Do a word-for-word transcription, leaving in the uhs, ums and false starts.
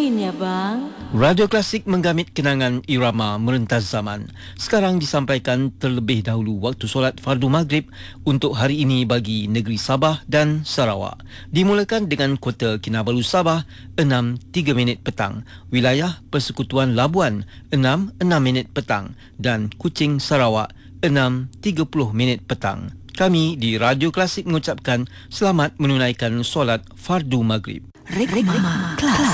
main ya bang. Radio Klasik menggamit kenangan irama merentas zaman. Sekarang disampaikan terlebih dahulu waktu solat fardu maghrib untuk hari ini bagi negeri Sabah dan Sarawak. Dimulakan dengan Kota Kinabalu Sabah enam tiga minit petang, wilayah Persekutuan Labuan enam enam minit petang dan Kuching Sarawak enam tiga puluh minit petang. Kami di Radio Klasik mengucapkan selamat menunaikan solat fardu maghrib. Rikmah